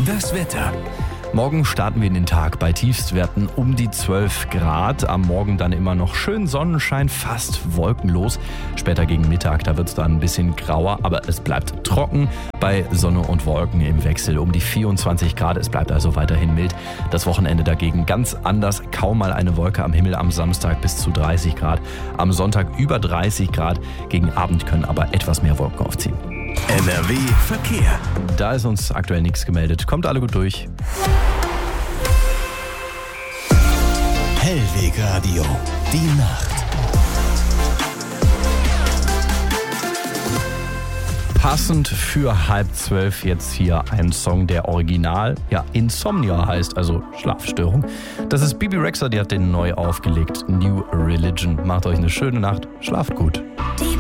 Das Wetter. Morgen starten wir in den Tag bei Tiefstwerten um die 12 Grad. Am Morgen dann immer noch schön Sonnenschein, fast wolkenlos. Später gegen Mittag, da wird es dann ein bisschen grauer, aber es bleibt trocken. Bei Sonne und Wolken im Wechsel um die 24 Grad. Es bleibt also weiterhin mild. Das Wochenende dagegen ganz anders. Kaum mal eine Wolke am Himmel, am Samstag bis zu 30 Grad. Am Sonntag über 30 Grad. Gegen Abend können aber etwas mehr Wolken aufziehen. NRW Verkehr. Da ist uns aktuell nichts gemeldet. Kommt alle gut durch. Hellweg Radio. Die Nacht. Passend für 11:30 jetzt hier ein Song, der original Insomnia heißt, also Schlafstörung. Das ist Bebe Rexha, die hat den neu aufgelegt. New Religion. Macht euch eine schöne Nacht. Schlaft gut.